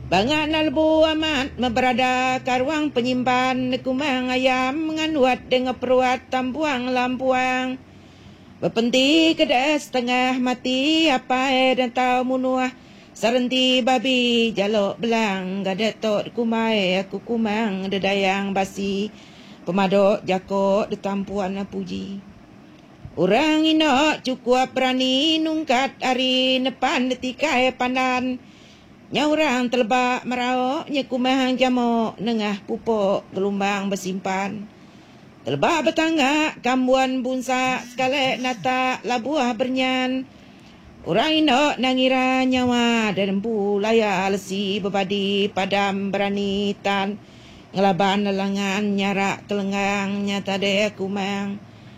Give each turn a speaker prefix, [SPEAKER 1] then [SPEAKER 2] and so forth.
[SPEAKER 1] Bangat nalbu amat berada karuang penyimpan kumang ayam menganuat dengan peruat tampuang lampuang. Berpenti kedas tengah mati apa dan tau munuah. Sarenti babi jalok belang gadat tok kumai aku kumang dedayang basi. Pemadok jakok detampuan puji. Orang inok cukup berani nungkat hari depan detikai pandan. Nyaurang telebak merauk nyekumang jamok nengah pupuk gelombang bersimpan. Telebak bertanggak kambuan bunsa sekali nata labuah bernyan. Orang inok nangira nyawa dan empu laya lesi berbadi padam berani tan. Ngelaban lelangan nyarak telenggang nyata dek kumang.